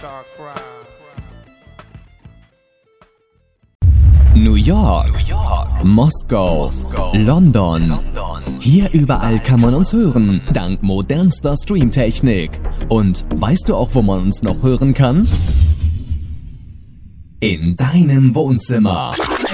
New York, Moskau, London. Hier überall kann man uns hören, dank modernster Streamtechnik. Und weißt du auch, wo man uns noch hören kann? In deinem Wohnzimmer.